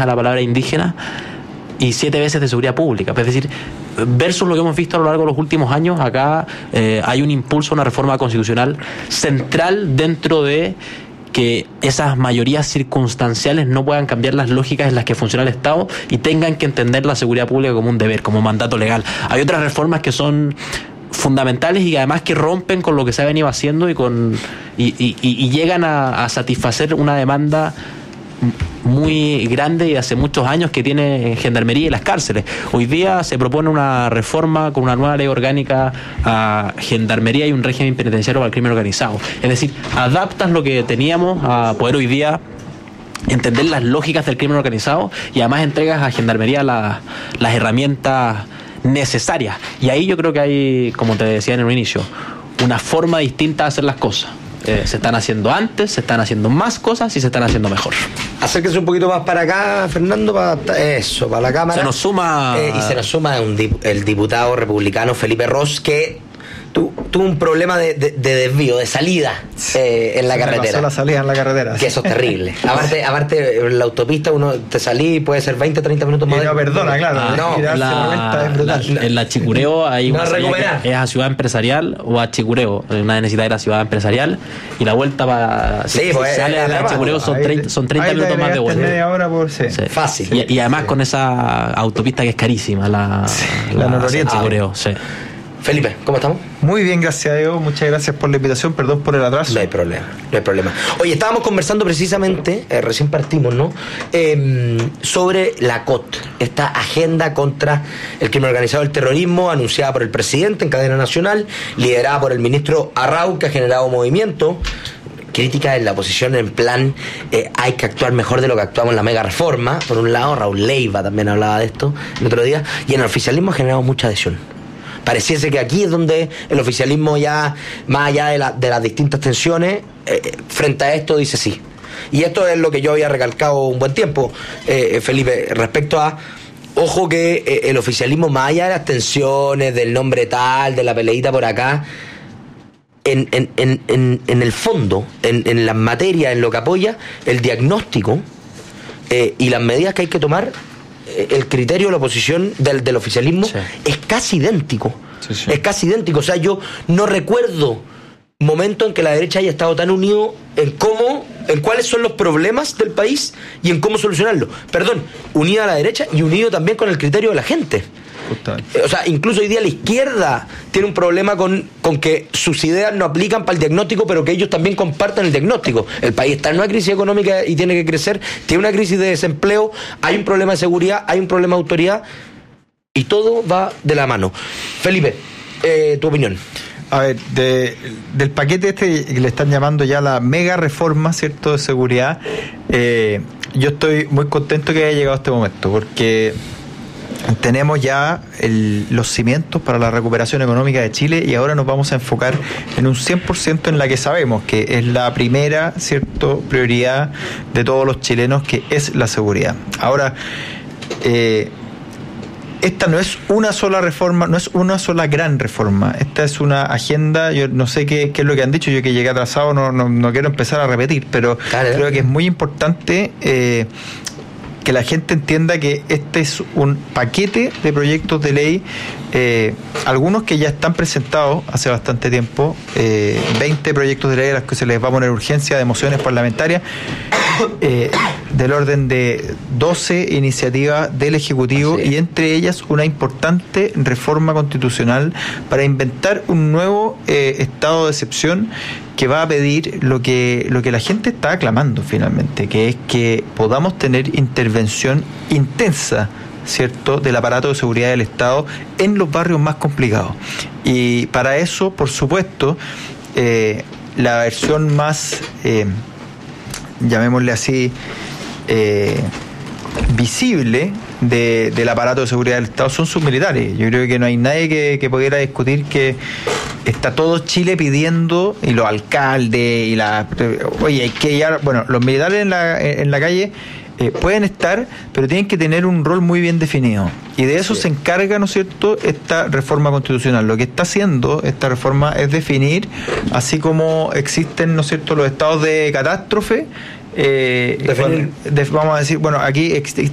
maneja la palabra indígena, y 7 veces de seguridad pública. Es decir, versus lo que hemos visto a lo largo de los últimos años, acá hay un impulso a una reforma constitucional central dentro de que esas mayorías circunstanciales no puedan cambiar las lógicas en las que funciona el Estado y tengan que entender la seguridad pública como un deber, como mandato legal. Hay otras reformas que son fundamentales y además que rompen con lo que se ha venido haciendo y llegan a satisfacer una demanda muy grande y hace muchos años que tiene Gendarmería y las cárceles. Hoy día se propone una reforma con una nueva ley orgánica a Gendarmería y un régimen penitenciario para el crimen organizado. Es decir, adaptas lo que teníamos a poder hoy día entender las lógicas del crimen organizado y además entregas a Gendarmería las herramientas necesarias. Y ahí yo creo que hay, como te decía en un inicio, una forma distinta de hacer las cosas. Se están haciendo antes, se están haciendo más cosas y se están haciendo mejor. Acérquese un poquito más para acá, Fernando, para la cámara. Se nos suma... y se nos suma el diputado republicano Felipe Ros, que tuvo un problema de desvío, de salida en la carretera. Pasó la salida en la carretera. Que eso es terrible. Aparte, en la autopista uno te salí y puede ser 20, 30 minutos más. No, perdona, claro. En la Chicureo hay una salida que es a Ciudad Empresarial o a Chicureo. Una necesidad de la Ciudad Empresarial y la vuelta para... Sí, pues sale a la Chicureo son 30 minutos más de vuelta. Media hora por fácil. Y además con esa autopista que es carísima, la Nororiente. Chicureo, sí. Felipe, ¿cómo estamos? Muy bien, gracias a Dios. Muchas gracias por la invitación. Perdón por el atraso. No hay problema. Oye, estábamos conversando precisamente, recién partimos, ¿no? Sobre la COT, esta agenda contra el crimen organizado y el terrorismo, anunciada por el presidente en cadena nacional, liderada por el ministro Arrau, que ha generado movimiento. Crítica en la oposición en plan hay que actuar mejor de lo que actuamos en la mega reforma. Por un lado, Raúl Leiva también hablaba de esto el otro día. Y en el oficialismo ha generado mucha adhesión. Pareciese que aquí es donde el oficialismo ya, más allá de las distintas tensiones, frente a esto dice sí. Y esto es lo que yo había recalcado un buen tiempo, Felipe, respecto a, ojo que el oficialismo, más allá de las tensiones, del nombre tal, de la peleita por acá, en el fondo, en las materias, en lo que apoya, el diagnóstico y las medidas que hay que tomar, el criterio de la oposición del oficialismo es casi idéntico. Es casi idéntico. O sea, yo no recuerdo momento en que la derecha haya estado tan unido en cuáles son los problemas del país y en cómo solucionarlos. Perdón, unida a la derecha y unido también con el criterio de la gente. O sea, incluso hoy día la izquierda tiene un problema con que sus ideas no aplican para el diagnóstico, pero que ellos también compartan el diagnóstico. El país está en una crisis económica y tiene que crecer, tiene una crisis de desempleo, hay un problema de seguridad, hay un problema de autoridad y todo va de la mano. Felipe, tu opinión. A ver, del paquete este que le están llamando ya la mega reforma, ¿cierto?, de seguridad, yo estoy muy contento que haya llegado a este momento, porque tenemos ya los cimientos para la recuperación económica de Chile y ahora nos vamos a enfocar en un 100% en la que sabemos que es la primera, ¿cierto?, prioridad de todos los chilenos, que es la seguridad. Ahora, esta no es una sola reforma, no es una sola gran reforma. Esta es una agenda, yo no sé qué es lo que han dicho, yo que llegué atrasado no quiero empezar a repetir, pero creo que es muy importante que la gente entienda que este es un paquete de proyectos de ley, algunos que ya están presentados hace bastante tiempo, 20 proyectos de ley a los que se les va a poner urgencia de mociones parlamentarias, del orden de 12 iniciativas del Ejecutivo, y entre ellas una importante reforma constitucional para inventar un nuevo estado de excepción que va a pedir lo que la gente está aclamando finalmente, que es que podamos tener intervención intensa, ¿cierto?, del aparato de seguridad del Estado en los barrios más complicados. Y para eso, por supuesto, la versión más, llamémosle así, visible del aparato de seguridad del Estado son sus militares. Yo creo que no hay nadie que pudiera discutir que está todo Chile pidiendo, y los alcaldes y oye, hay que ya, bueno, los militares en la calle pueden estar, pero tienen que tener un rol muy bien definido, y de eso se encarga, ¿no es cierto?, esta reforma constitucional. Lo que está haciendo esta reforma es definir, así como existen, ¿no es cierto?, los estados de catástrofe, vamos a decir, bueno, aquí